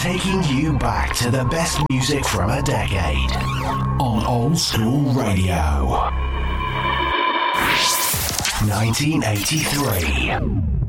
taking you back to the best music from a decade on Old School Radio. 1983.